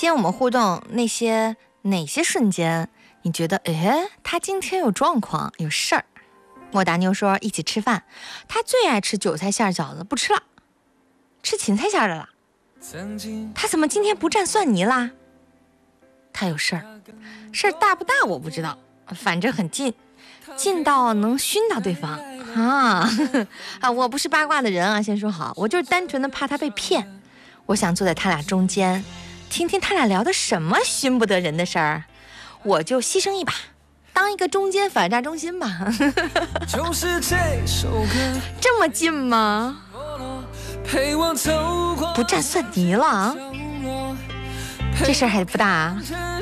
今天我们互动那些哪些瞬间你觉得他今天有状况有事儿？莫大妞说一起吃饭，他最爱吃韭菜馅饺子，不吃了，吃芹菜馅的了。他怎么今天不蘸蒜泥啦？他有事儿，事儿大不大我不知道，反正很近，近到能熏到对方啊！我不是八卦的人啊，先说好，我就是单纯的怕他被骗。我想坐在他俩中间，听听他俩聊的什么熏不得人的事儿，我就牺牲一把，当一个中间反诈中心吧。 就是这首歌这么近吗？ 陪我走过不蘸蒜泥了啊？这事儿还不大啊。